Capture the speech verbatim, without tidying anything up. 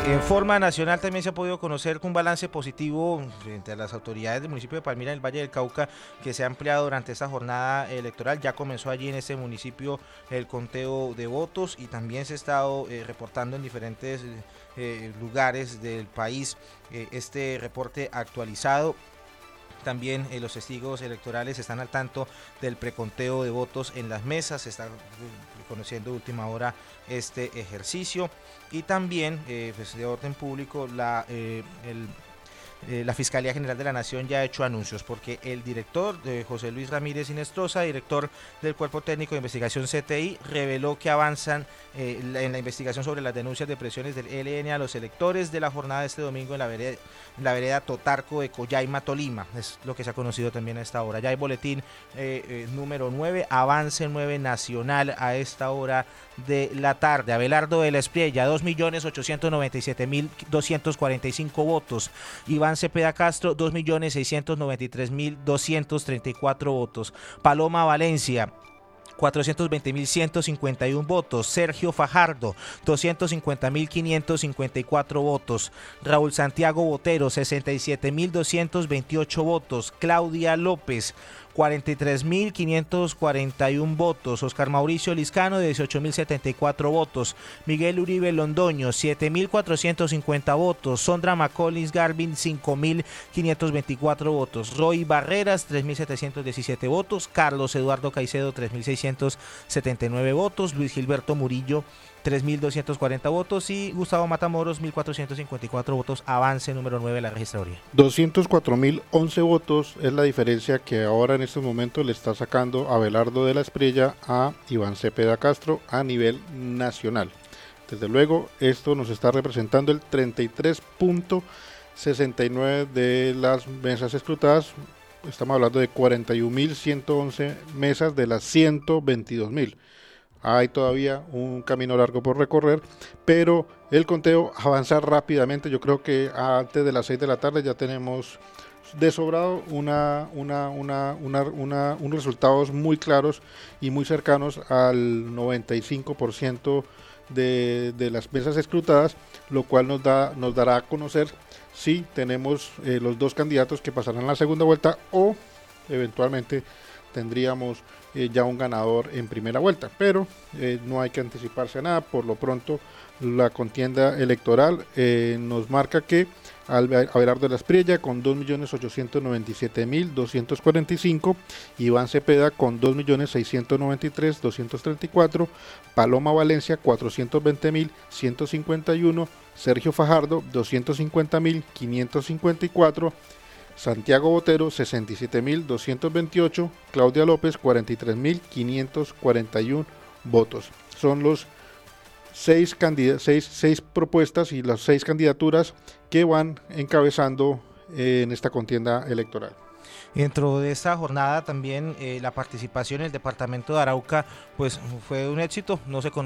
En forma nacional también se ha podido conocer un balance positivo frente a las autoridades del municipio de Palmira, en el Valle del Cauca, que se ha ampliado durante esta jornada electoral. Ya comenzó allí en este municipio el conteo de votos y también se ha estado eh, reportando en diferentes eh, lugares del país eh, este reporte actualizado. También eh, los testigos electorales están al tanto del preconteo de votos en las mesas, se está conociendo de última hora este ejercicio y también eh, pues de orden público la, eh, el, eh, la Fiscalía General de la Nación ya ha hecho anuncios porque el director eh, José Luis Ramírez Inestrosa, director del Cuerpo Técnico de Investigación C T I, reveló que avanzan eh, en la investigación sobre las denuncias de presiones del E L N a los electores de la jornada de este domingo en la vereda, en la vereda Totarco de Coyaima, Tolima. Es lo que se ha conocido también a esta hora. Ya hay boletín eh, eh, número nueve, avance nueve nacional a esta hora de la tarde. Abelardo de la Espriella, dos millones ochocientos noventa y siete mil doscientos cuarenta y cinco votos. Iván Cepeda Castro, dos millones seiscientos noventa y tres mil doscientos treinta y cuatro votos. Paloma Valencia, cuatrocientos veinte mil ciento cincuenta y uno votos. Sergio Fajardo, doscientos cincuenta mil quinientos cincuenta y cuatro votos. Raúl Santiago Botero, sesenta y siete mil doscientos veintiocho votos. Claudia López, cuarenta y tres mil quinientos cuarenta y uno votos. Oscar Mauricio Liscano, dieciocho mil setenta y cuatro votos. Miguel Uribe Londoño, siete mil cuatrocientos cincuenta votos. Sondra Macolis Garvin, cinco mil quinientos veinticuatro votos. Roy Barreras, tres mil setecientos diecisiete votos. Carlos Eduardo Caicedo, tres mil seiscientos setenta y nueve votos. Luis Gilberto Murillo, tres mil doscientos cuarenta votos y Gustavo Matamoros, mil cuatrocientos cincuenta y cuatro votos. Avance número nueve de la registraduría. doscientos cuatro mil once votos es la diferencia que ahora en estos momentos le está sacando Abelardo de la Espriella a Iván Cepeda Castro a nivel nacional. Desde luego, esto nos está representando el treinta y tres punto sesenta y nueve de las mesas escrutadas. Estamos hablando de cuarenta y un mil ciento once mesas de las ciento veintidós mil. Hay todavía un camino largo por recorrer, pero el conteo avanza rápidamente. Yo creo que antes de las seis de la tarde ya tenemos de sobrado una, una, una, una, una, unos resultados muy claros y muy cercanos al noventa y cinco por ciento de, de las mesas escrutadas, lo cual nos, da, nos dará a conocer si tenemos eh, los dos candidatos que pasarán la segunda vuelta o eventualmente tendríamos eh, ya un ganador en primera vuelta, pero eh, no hay que anticiparse a nada. Por lo pronto la contienda electoral eh, nos marca que Abelardo de la Espriella con dos millones ochocientos noventa y siete mil doscientos cuarenta y cinco, Iván Cepeda con dos millones seiscientos noventa y tres mil doscientos treinta y cuatro, Paloma Valencia cuatrocientos veinte mil ciento cincuenta y uno, Sergio Fajardo doscientos cincuenta mil quinientos cincuenta y cuatro, Santiago Botero sesenta y siete mil doscientos veintiocho, Claudia López cuarenta y tres mil quinientos cuarenta y uno votos. Son los seis, seis, seis propuestas y las seis candidaturas que van encabezando eh, en esta contienda electoral. Dentro de esta jornada también eh, la participación en el departamento de Arauca pues fue un éxito, no se conoció